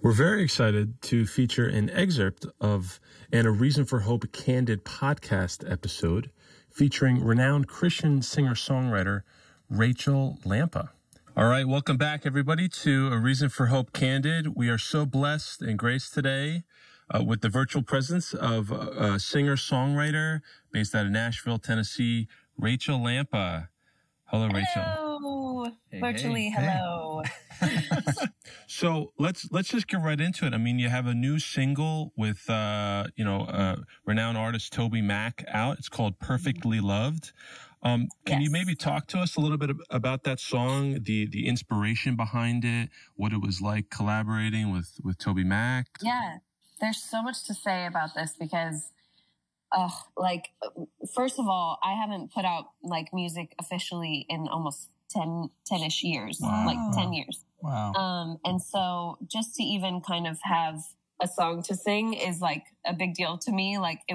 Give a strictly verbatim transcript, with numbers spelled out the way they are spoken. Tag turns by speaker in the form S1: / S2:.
S1: We're very excited to feature an excerpt of an A Reason for Hope Candid podcast episode featuring renowned Christian singer-songwriter Rachel Lampa. All right, welcome back, everybody, to A Reason for Hope Candid. We are so blessed and graced today uh, with the virtual presence of a singer-songwriter based out of Nashville, Tennessee, Rachel Lampa. Hello, Rachel.
S2: Hello.
S1: Hey,
S2: Virtually,
S1: hey,
S2: hello.
S1: Hey. So let's let's just get right into it. I mean, you have a new single with uh, you know uh, renowned artist Toby Mac out. It's called "Perfectly Loved." Um, can
S2: Yes.
S1: you maybe talk to us a little bit about that song, the the inspiration behind it, what it was like collaborating with with Toby Mac?
S2: Yeah, there's so much to say about this because, uh, like, first of all, I haven't put out like music officially in almost ten, ten-ish years,
S3: Wow.
S2: like ten years.
S3: Wow.
S2: Um, and so just to even kind of have a song to sing is like a big deal to me. Like, it